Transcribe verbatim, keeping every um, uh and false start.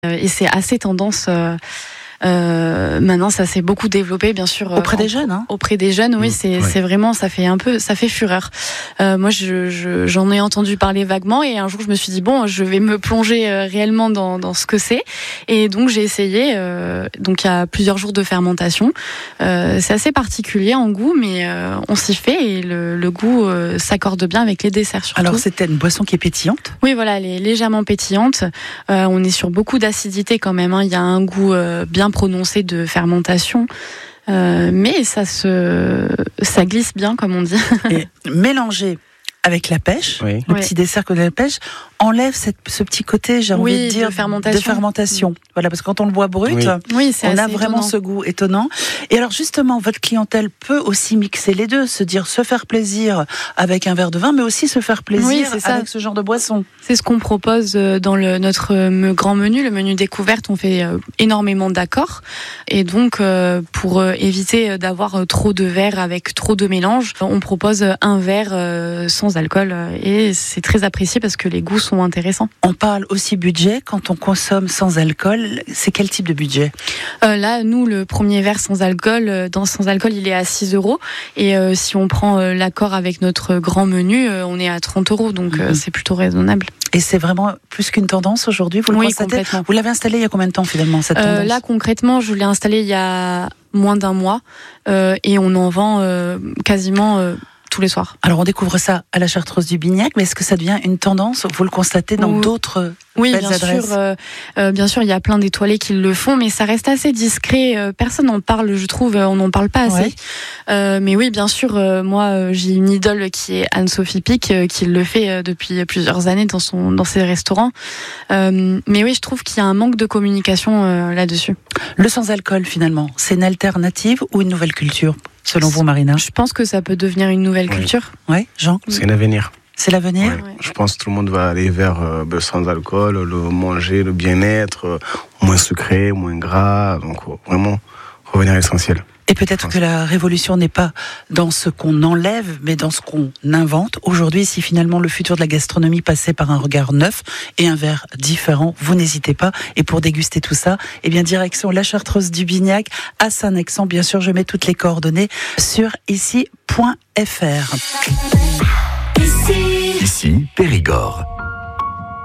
Et c'est assez tendance. Euh, euh, maintenant, ça s'est beaucoup développé, bien sûr. Auprès euh, des jeunes, hein. Auprès des jeunes, oui, Mmh, c'est, ouais. c'est vraiment, ça fait un peu, ça fait fureur. Euh, moi, je, je, j'en ai entendu parler vaguement, et un jour, je me suis dit bon, je vais me plonger euh, réellement dans, dans ce que c'est. Et donc, j'ai essayé. Euh, donc, il y a plusieurs jours de fermentation. Euh, c'est assez particulier en goût, mais euh, on s'y fait et le, le goût euh, s'accorde bien avec les desserts. Surtout. Alors, c'était une boisson qui est pétillante. Oui, voilà, elle est légèrement pétillante. Euh, on est sur beaucoup d'acidité quand même. Hein. Il y a un goût euh, bien prononcé de fermentation, euh, mais ça se, ça glisse bien, comme on dit. Et mélangé avec la pêche, Oui. le Ouais. petit dessert que la pêche enlève cette, ce petit côté, j'ai Oui, envie de dire, de fermentation. de fermentation. Voilà, parce que quand on le boit brut, Oui. Oui, c'est on a assez vraiment étonnant. ce goût étonnant. Et alors justement, votre clientèle peut aussi mixer les deux, se dire se faire plaisir avec un verre de vin, mais aussi se faire plaisir Oui, c'est ça. avec ce genre de boisson. C'est ce qu'on propose euh, dans le, notre euh, grand menu, le menu découverte. On fait euh, énormément d'accords. Et donc, euh, pour euh, éviter d'avoir euh, trop de verres avec trop de mélange, on propose un verre euh, sans alcool. euh, Et c'est très apprécié parce que les goûts sont intéressants. On parle aussi budget quand on consomme sans alcool. C'est quel type de budget? Euh, là, nous, le premier verre sans alcool, euh, dans sans alcool, il est à six euros. Et euh, si on prend euh, l'accord avec notre grand menu, euh, on est à trente euros. Donc, euh, Mhm. c'est plutôt raisonnable. Et c'est vraiment plus qu'une tendance aujourd'hui, vous le Oui, constatez? complètement. Vous l'avez installé il y a combien de temps finalement cette Euh, tendance? là, concrètement, je l'ai installé il y a moins d'un mois. Euh, et on en vend euh, quasiment euh, tous les soirs. Alors on découvre ça à la Chartreuse du Bignac, mais est-ce que ça devient une tendance? Vous le constatez dans Oui. d'autres Oui, belles bien adresses? sûr. Euh, euh, bien sûr, il y a plein d'étoilés qui le font, mais ça reste assez discret. Euh, personne n'en parle, je trouve. On n'en parle pas assez. Ouais. Euh, mais oui, bien sûr. Euh, moi, euh, j'ai une idole qui est Anne-Sophie Pic, euh, qui le fait euh, depuis plusieurs années dans son dans ses restaurants. Euh, mais oui, je trouve qu'il y a un manque de communication euh, là-dessus. Le sans-alcool finalement, c'est une alternative ou une nouvelle culture selon vous, Marina? Je pense que ça peut devenir une nouvelle Oui. culture. Ouais, Jean, C'est un avenir. c'est l'avenir? Ouais. Ouais. Je pense que tout le monde va aller vers euh, le sans alcool, le manger, le bien-être, euh, moins sucré, moins gras. Donc euh, vraiment revenir à l'essentiel. Et peut-être que la révolution n'est pas dans ce qu'on enlève, mais dans ce qu'on invente. Aujourd'hui, si finalement le futur de la gastronomie passait par un regard neuf et un verre différent, vous n'hésitez pas. Et pour déguster tout ça, eh bien, direction la Chartreuse du Bignac à Saint-Nexan. Bien sûr, je mets toutes les coordonnées sur ici point f r. Ici Périgord.